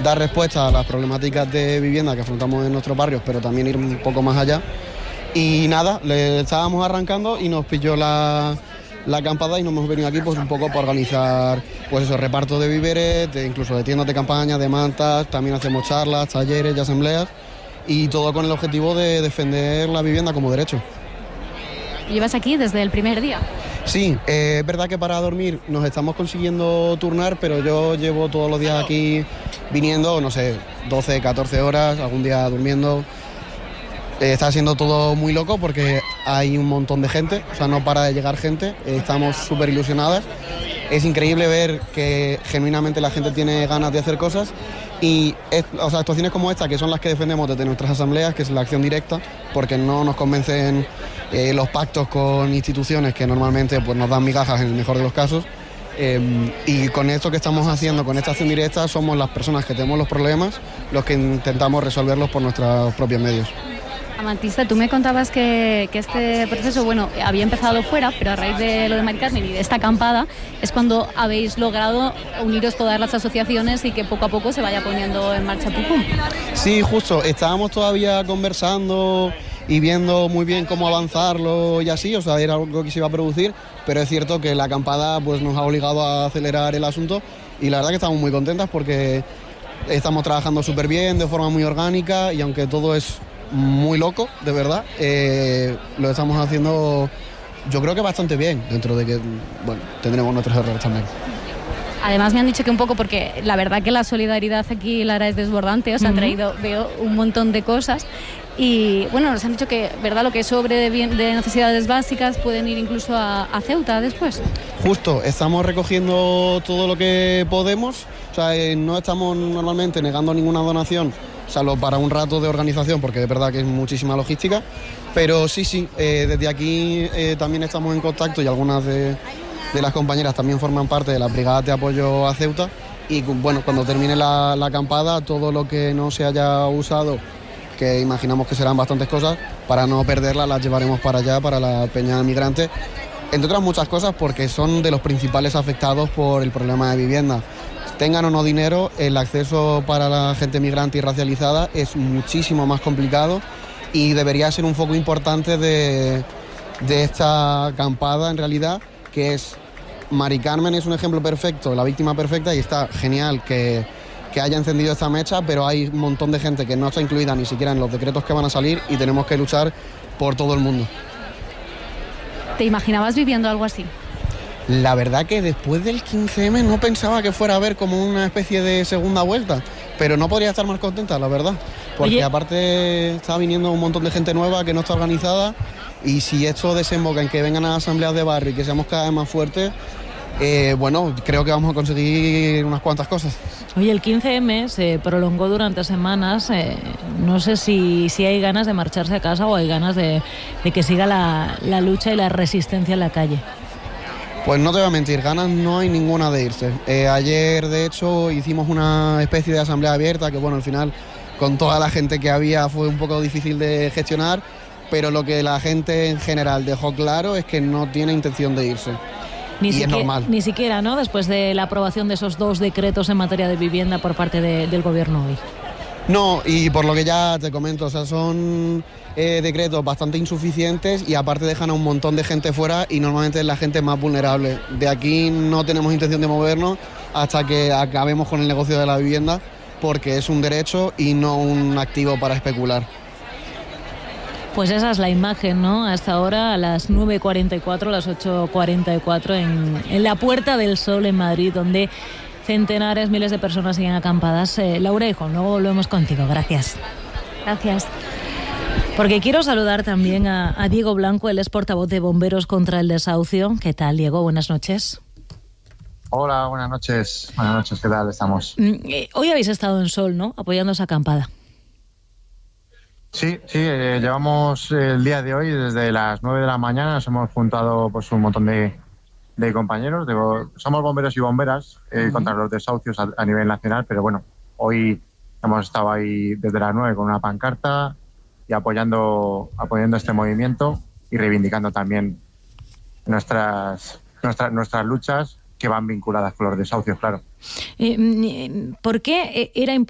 dar respuesta a las problemáticas de vivienda que afrontamos en nuestros barrios, pero también ir un poco más allá. Y nada, le estábamos arrancando y nos pilló la acampada y nos hemos venido aquí pues un poco para organizar pues eso, reparto de víveres, incluso de tiendas de campaña, de mantas, también hacemos charlas, talleres y asambleas y todo con el objetivo de defender la vivienda como derecho. ¿Llevas aquí desde el primer día? Sí, es verdad que para dormir nos estamos consiguiendo turnar, pero yo llevo todos los días aquí viniendo, no sé, 12, 14 horas, algún día durmiendo. Está siendo todo muy loco porque hay un montón de gente, o sea, no para de llegar gente, estamos súper ilusionadas. Es increíble ver que genuinamente la gente tiene ganas de hacer cosas y actuaciones como esta, que son las que defendemos desde nuestras asambleas, que es la acción directa, porque no nos convencen los pactos con instituciones que normalmente pues, nos dan migajas en el mejor de los casos. Y con esto que estamos haciendo, con esta acción directa, somos las personas que tenemos los problemas, los que intentamos resolverlos por nuestros propios medios. Amatista, tú me contabas que este proceso, bueno, había empezado fuera, pero a raíz de lo de Mari Carmen y de esta acampada es cuando habéis logrado uniros todas las asociaciones y que poco a poco se vaya poniendo en marcha Pucum. Sí, justo, estábamos todavía conversando y viendo muy bien cómo avanzarlo y así, o sea, era algo que se iba a producir, pero es cierto que la acampada pues nos ha obligado a acelerar el asunto y la verdad que estamos muy contentas porque estamos trabajando súper bien, de forma muy orgánica y aunque todo es muy loco, de verdad, lo estamos haciendo yo creo que bastante bien, dentro de que, bueno, tendremos nuestros errores también. Además me han dicho que un poco, porque la verdad que la solidaridad aquí, Lara, es desbordante, os han traído, veo, un montón de cosas y bueno, nos han dicho que, ¿verdad?, lo que sobre de necesidades básicas pueden ir incluso a Ceuta después. Justo, estamos recogiendo todo lo que podemos, o sea, no estamos normalmente negando ninguna donación, salvo para un rato de organización, porque de verdad que es muchísima logística, pero sí, desde aquí también estamos en contacto y algunas de las compañeras también forman parte de la brigada de apoyo a Ceuta y bueno, cuando termine la acampada, todo lo que no se haya usado, que imaginamos que serán bastantes cosas, para no perderlas las llevaremos para allá, para la Peña Migrante, entre otras muchas cosas porque son de los principales afectados por el problema de vivienda. Tengan o no dinero, el acceso para la gente migrante y racializada es muchísimo más complicado y debería ser un foco importante de esta acampada en realidad, que es Mari Carmen es un ejemplo perfecto, la víctima perfecta, y está genial que haya encendido esta mecha, pero hay un montón de gente que no está incluida ni siquiera en los decretos que van a salir y tenemos que luchar por todo el mundo. ¿Te imaginabas viviendo algo así? La verdad que después del 15M no pensaba que fuera a haber como una especie de segunda vuelta, pero no podría estar más contenta, la verdad, porque aparte está viniendo un montón de gente nueva que no está organizada y si esto desemboca en que vengan a las asambleas de barrio y que seamos cada vez más fuertes, bueno, creo que vamos a conseguir unas cuantas cosas. Oye, el 15M se prolongó durante semanas, no sé si hay ganas de marcharse a casa o hay ganas de que siga la lucha y la resistencia en la calle. Pues no te voy a mentir, ganas no hay ninguna de irse. Ayer, de hecho, hicimos una especie de asamblea abierta que, bueno, al final, con toda la gente que había, fue un poco difícil de gestionar, pero lo que la gente en general dejó claro es que no tiene intención de irse. Es normal. Ni siquiera, ¿no?, después de la aprobación de esos 2 decretos en materia de vivienda por parte del gobierno hoy. No, y por lo que ya te comento, o sea, son decretos bastante insuficientes y aparte dejan a un montón de gente fuera y normalmente es la gente más vulnerable. De aquí no tenemos intención de movernos hasta que acabemos con el negocio de la vivienda porque es un derecho y no un activo para especular. Pues esa es la imagen, ¿no? Hasta ahora a las 9:44, las 8:44 en la Puerta del Sol en Madrid, donde centenares, miles de personas siguen acampadas. Laura Hijón, luego volvemos contigo. Gracias. Gracias. Porque quiero saludar también a Diego Blanco, él es portavoz de Bomberos contra el Desahucio. ¿Qué tal, Diego? Buenas noches. Hola, buenas noches. Buenas noches, ¿qué tal estamos? Hoy habéis estado en Sol, ¿no?, apoyando esa acampada. Sí, llevamos el día de hoy, desde las 9 de la mañana, nos hemos juntado pues un montón de compañeros. Somos bomberos y bomberas contra los desahucios a nivel nacional, pero bueno, hoy hemos estado ahí desde las 9 con una pancarta y apoyando este movimiento y reivindicando también nuestras luchas que van vinculadas con los desahucios, claro. ¿Por qué era importante